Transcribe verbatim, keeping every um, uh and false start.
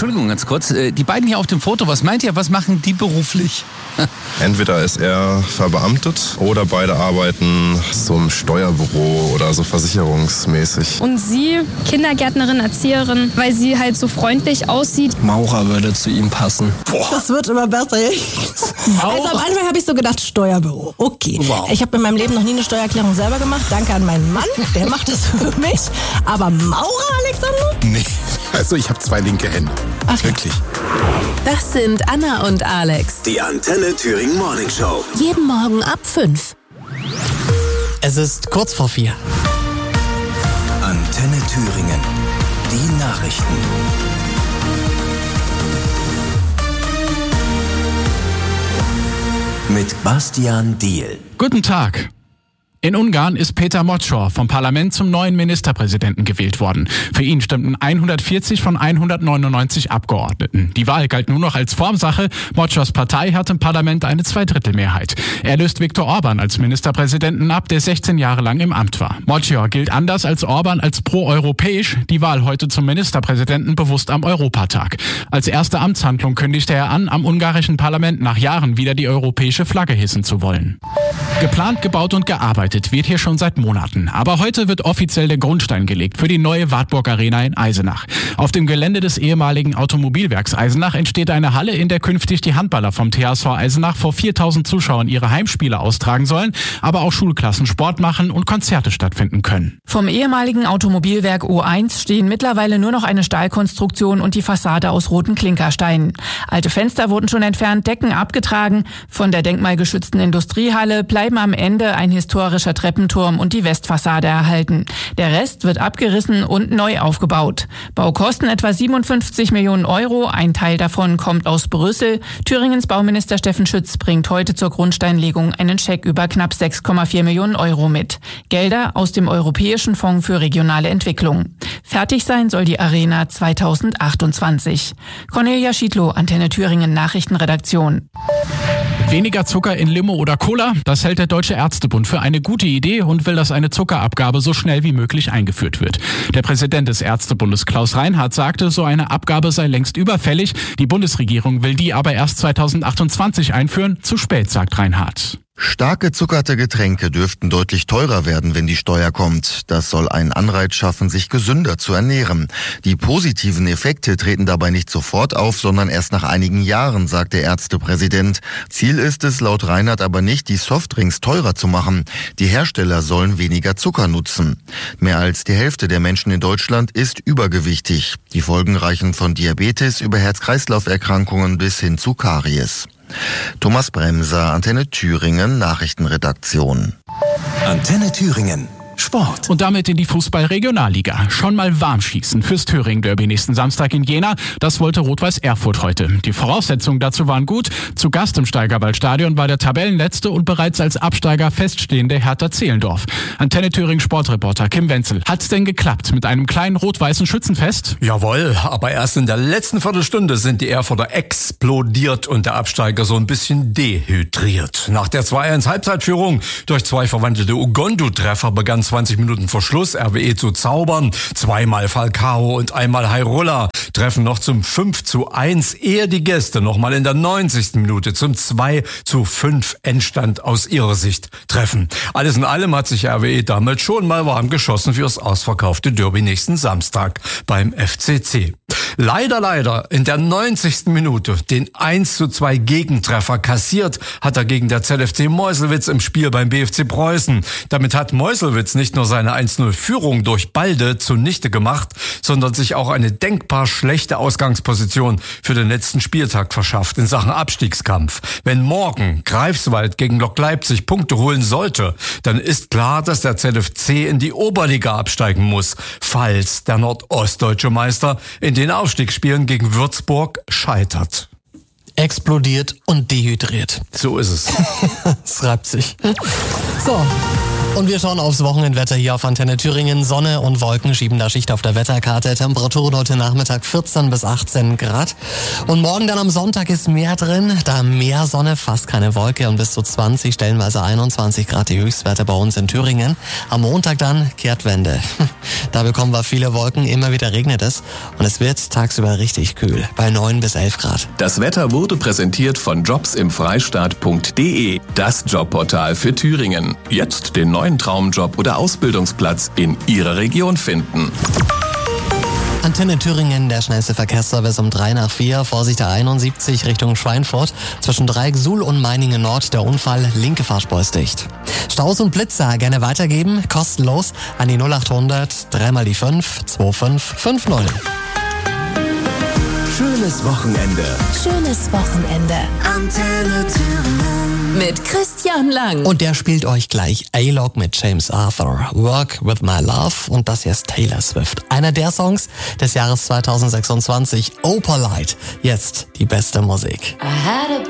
Entschuldigung, ganz kurz. Die beiden hier auf dem Foto, was meint ihr, was machen die beruflich? Entweder ist er verbeamtet oder beide arbeiten so im Steuerbüro oder so versicherungsmäßig. Und sie, Kindergärtnerin, Erzieherin, weil sie halt so freundlich aussieht. Maurer würde zu ihm passen. Boah. Das wird immer besser. Also am Anfang habe ich so gedacht, Steuerbüro. Okay. Wow. Ich habe in meinem Leben noch nie eine Steuererklärung selber gemacht. Danke an meinen Mann, der macht das für mich. Aber Maurer, Alexander? Nee, also ich habe zwei linke Hände. Ach, wirklich. Das sind Anna und Alex. Die Antenne Thüringen Morning Show. Jeden Morgen ab fünf. Es ist kurz vor vier. Antenne Thüringen. Die Nachrichten. Mit Bastian Diehl. Guten Tag. In Ungarn ist Peter Mocor vom Parlament zum neuen Ministerpräsidenten gewählt worden. Für ihn stimmten hundertvierzig von hundertneunundneunzig Abgeordneten. Die Wahl galt nur noch als Formsache. Mocors Partei hat im Parlament eine Zweidrittelmehrheit. Er löst Viktor Orban als Ministerpräsidenten ab, der sechzehn Jahre lang im Amt war. Mocor gilt anders als Orban als pro-europäisch. Die Wahl heute zum Ministerpräsidenten bewusst am Europatag. Als erste Amtshandlung kündigte er an, am ungarischen Parlament nach Jahren wieder die europäische Flagge hissen zu wollen. Geplant, gebaut und gearbeitet wird hier schon seit Monaten. Aber heute wird offiziell der Grundstein gelegt für die neue Wartburg Arena in Eisenach. Auf dem Gelände des ehemaligen Automobilwerks Eisenach entsteht eine Halle, in der künftig die Handballer vom T H S V Eisenach vor viertausend Zuschauern ihre Heimspiele austragen sollen, aber auch Schulklassen Sport machen und Konzerte stattfinden können. Vom ehemaligen Automobilwerk O eins stehen mittlerweile nur noch eine Stahlkonstruktion und die Fassade aus roten Klinkersteinen. Alte Fenster wurden schon entfernt, Decken abgetragen. Von der denkmalgeschützten Industriehalle bleiben am Ende ein historischer Treppenturm und die Westfassade erhalten. Der Rest wird abgerissen und neu aufgebaut. Baukosten etwa siebenundfünfzig Millionen Euro. Ein Teil davon kommt aus Brüssel. Thüringens Bauminister Steffen Schütz bringt heute zur Grundsteinlegung einen Scheck über knapp sechs Komma vier Millionen Euro mit. Gelder aus dem Europäischen Fonds für regionale Entwicklung. Fertig sein soll die Arena zweitausendachtundzwanzig. Cornelia Schiedlow, Antenne Thüringen Nachrichtenredaktion. Weniger Zucker in Limo oder Cola, das hält der Deutsche Ärztebund für eine gute Idee und will, dass eine Zuckerabgabe so schnell wie möglich eingeführt wird. Der Präsident des Ärztebundes Klaus Reinhardt sagte, so eine Abgabe sei längst überfällig. Die Bundesregierung will die aber erst zweitausendachtundzwanzig einführen. Zu spät, sagt Reinhardt. Stark gezuckerte Getränke dürften deutlich teurer werden, wenn die Steuer kommt. Das soll einen Anreiz schaffen, sich gesünder zu ernähren. Die positiven Effekte treten dabei nicht sofort auf, sondern erst nach einigen Jahren, sagt der Ärztepräsident. Ziel ist es laut Reinhardt aber nicht, die Softdrinks teurer zu machen. Die Hersteller sollen weniger Zucker nutzen. Mehr als die Hälfte der Menschen in Deutschland ist übergewichtig. Die Folgen reichen von Diabetes über Herz-Kreislauf-Erkrankungen bis hin zu Karies. Thomas Bremser, Antenne Thüringen, Nachrichtenredaktion. Antenne Thüringen. Sport. Und damit in die Fußball-Regionalliga. Schon mal warm schießen fürs Thüringen-Derby nächsten Samstag in Jena. Das wollte Rot-Weiß Erfurt heute. Die Voraussetzungen dazu waren gut. Zu Gast im Steigerwaldstadion war der Tabellenletzte und bereits als Absteiger feststehende Hertha Zehlendorf. Antenne Thüringen Sportreporter Kim Wenzel. Hat's denn geklappt mit einem kleinen rot-weißen Schützenfest? Jawohl, aber erst in der letzten Viertelstunde sind die Erfurter explodiert und der Absteiger so ein bisschen dehydriert. Nach der zwei eins Halbzeitführung durch zwei verwandelte Ugondu-Treffer begann zwanzig Minuten vor Schluss R W E zu zaubern. Zweimal Falcao und einmal Hairola treffen noch zum fünf zu eins, ehe die Gäste nochmal in der neunzigsten Minute zum zwei zu fünf Endstand aus ihrer Sicht treffen. Alles in allem hat sich R W E damit schon mal warm geschossen fürs ausverkaufte Derby nächsten Samstag beim F C C. Leider, leider in der neunzigsten Minute den eins zu zwei Gegentreffer kassiert hat dagegen der Z F C Meuselwitz im Spiel beim B F C Preußen. Damit hat Meuselwitz nicht nur seine eins null Führung durch Balde zunichte gemacht, sondern sich auch eine denkbar schlechte Ausgangsposition für den letzten Spieltag verschafft in Sachen Abstiegskampf. Wenn morgen Greifswald gegen Lok Leipzig Punkte holen sollte, dann ist klar, dass der Z F C in die Oberliga absteigen muss, falls der nordostdeutsche Meister in den Aufstiegsspielen gegen Würzburg scheitert. explodiert und dehydriert. So ist es. Es reibt sich. So. Und wir schauen aufs Wochenendwetter hier auf Antenne Thüringen. Sonne und Wolken schieben da Schicht auf der Wetterkarte. Temperaturen heute Nachmittag vierzehn bis achtzehn Grad. Und morgen dann am Sonntag ist mehr drin. Da mehr Sonne, fast keine Wolke und bis zu zwanzig, stellenweise einundzwanzig Grad die Höchstwerte bei uns in Thüringen. Am Montag dann Kehrtwende. Da bekommen wir viele Wolken, immer wieder regnet es. Und es wird tagsüber richtig kühl, bei neun bis elf Grad. Das Wetter wurde präsentiert von jobs im freistaat punkt de, das Jobportal für Thüringen. Jetzt den neuen Traumjob oder Ausbildungsplatz in Ihrer Region finden. Antenne Thüringen, der schnellste Verkehrsservice um drei nach vier. Vorsicht der einundsiebzig Richtung Schweinfurt. Zwischen Dreieck Suhl und Meiningen Nord der Unfall, linke Fahrspur ist dicht. Staus und Blitzer gerne weitergeben, kostenlos an die null achthundert, dreimal die fünf, zwei fünf fünf null. Schönes Wochenende. Schönes Wochenende. Antenne Thüringen. Mit Christian Lang. Und der spielt euch gleich A-Log mit James Arthur. Work with my love. Und das hier ist Taylor Swift. Einer der Songs des Jahres zweitausendsechsundzwanzig. Oh Polite. Jetzt die beste Musik. I had a